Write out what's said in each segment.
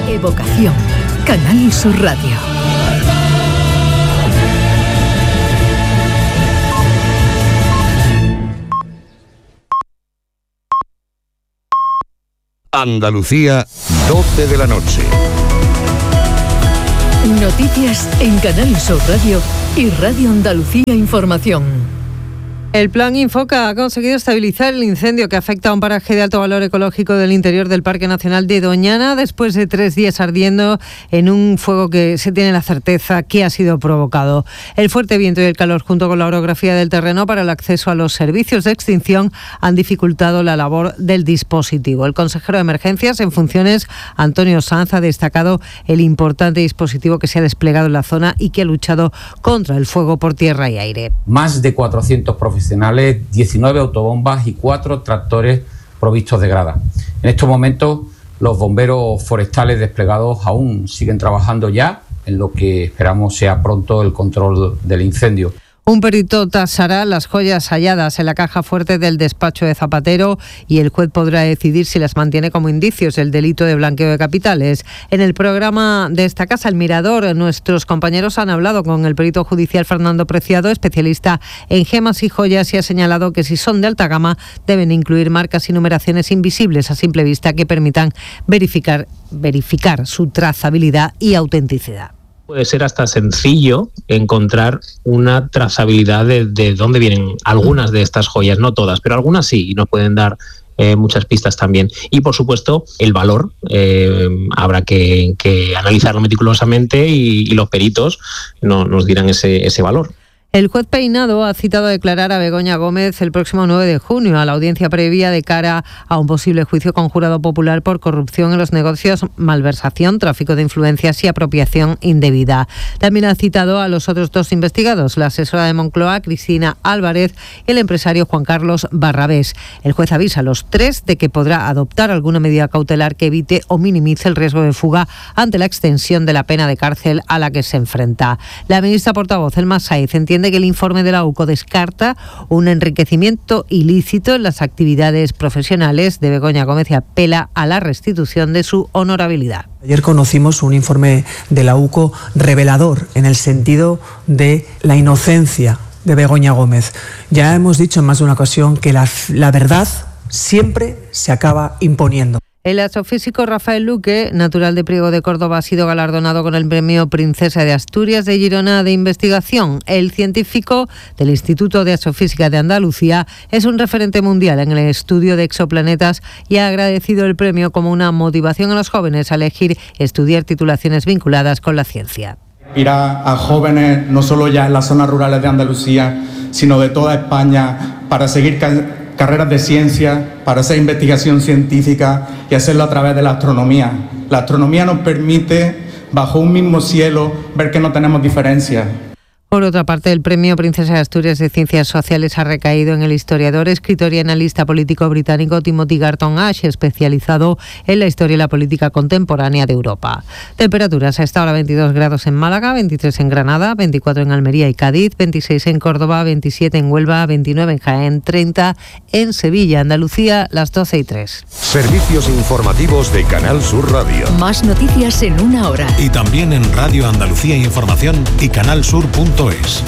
Evocación. Canal Sur Radio. Andalucía, 12 de la noche. Noticias en Canal Sur Radio y Radio Andalucía Información. El plan Infoca ha conseguido estabilizar el incendio que afecta a un paraje de alto valor ecológico del interior del Parque Nacional de Doñana después de 3 días ardiendo en un fuego que se tiene la certeza que ha sido provocado. El fuerte viento y el calor junto con la orografía del terreno para el acceso a los servicios de extinción han dificultado la labor del dispositivo. El consejero de Emergencias en funciones, Antonio Sanz, ha destacado el importante dispositivo que se ha desplegado en la zona y que ha luchado contra el fuego por tierra y aire. Más de 400 profesionales, 19 autobombas y 4 tractores provistos de grada. En estos momentos, los bomberos forestales desplegados aún siguen trabajando ya en lo que esperamos sea pronto el control del incendio. Un perito tasará las joyas halladas en la caja fuerte del despacho de Zapatero y el juez podrá decidir si las mantiene como indicios del delito de blanqueo de capitales. En el programa de esta casa, El Mirador, nuestros compañeros han hablado con el perito judicial Fernando Preciado, especialista en gemas y joyas, y ha señalado que si son de alta gama deben incluir marcas y numeraciones invisibles a simple vista que permitan verificar su trazabilidad y autenticidad. Puede ser hasta sencillo encontrar una trazabilidad de dónde vienen algunas de estas joyas, no todas, pero algunas sí, y nos pueden dar muchas pistas también. Y por supuesto, el valor, habrá que analizarlo meticulosamente y los peritos nos dirán ese valor. El juez Peinado ha citado a declarar a Begoña Gómez el próximo 9 de junio a la audiencia previa de cara a un posible juicio con jurado popular por corrupción en los negocios, malversación, tráfico de influencias y apropiación indebida. También ha citado a los otros 2 investigados, la asesora de Moncloa, Cristina Álvarez, y el empresario Juan Carlos Barrabés. El juez avisa a los 3 de que podrá adoptar alguna medida cautelar que evite o minimice el riesgo de fuga ante la extensión de la pena de cárcel a la que se enfrenta. La ministra portavoz, Elma Sáiz, entiende que el informe de la UCO descarta un enriquecimiento ilícito en las actividades profesionales de Begoña Gómez y apela a la restitución de su honorabilidad. Ayer conocimos un informe de la UCO revelador en el sentido de la inocencia de Begoña Gómez. Ya hemos dicho en más de una ocasión que la verdad siempre se acaba imponiendo. El astrofísico Rafael Luque, natural de Priego de Córdoba, ha sido galardonado con el premio Princesa de Asturias de Girona de Investigación. El científico del Instituto de Astrofísica de Andalucía es un referente mundial en el estudio de exoplanetas y ha agradecido el premio como una motivación a los jóvenes a elegir estudiar titulaciones vinculadas con la ciencia. Inspirar a jóvenes, no solo ya en las zonas rurales de Andalucía, sino de toda España, para seguir carreras de ciencia, para hacer investigación científica y hacerlo a través de la astronomía. La astronomía nos permite, bajo un mismo cielo, ver que no tenemos diferencias. Por otra parte, el premio Princesa de Asturias de Ciencias Sociales ha recaído en el historiador, escritor y analista político británico Timothy Garton Ash, especializado en la historia y la política contemporánea de Europa. Temperaturas a esta hora: 22 grados en Málaga, 23 en Granada, 24 en Almería y Cádiz, 26 en Córdoba, 27 en Huelva, 29 en Jaén, 30 en Sevilla. Andalucía, las 12:03. Servicios informativos de Canal Sur Radio. Más noticias en una hora. Y también en Radio Andalucía Información y canalsur.es.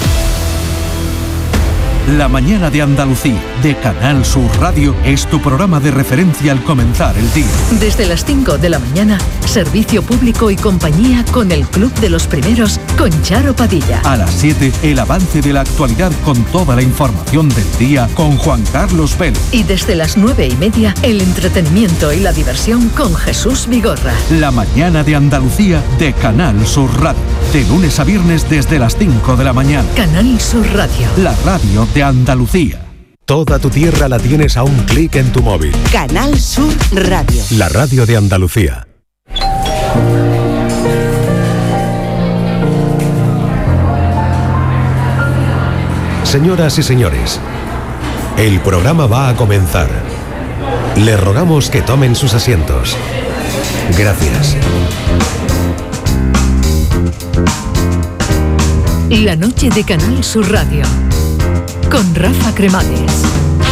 La mañana de Andalucía, de Canal Sur Radio, es tu programa de referencia al comenzar el día. Desde las 5 de la mañana, servicio público y compañía con el Club de los Primeros, con Charo Padilla. A las 7, el avance de la actualidad con toda la información del día con Juan Carlos Vélez. Y desde las 9:30, el entretenimiento y la diversión con Jesús Vigorra. La mañana de Andalucía, de Canal Sur Radio. De lunes a viernes desde las 5 de la mañana. Canal Sur Radio. La radio de Andalucía. Toda tu tierra la tienes a un clic en tu móvil. Canal Sur Radio. La radio de Andalucía. Señoras y señores, el programa va a comenzar. Les rogamos que tomen sus asientos. Gracias. La noche de Canal Sur Radio con Rafa Cremades.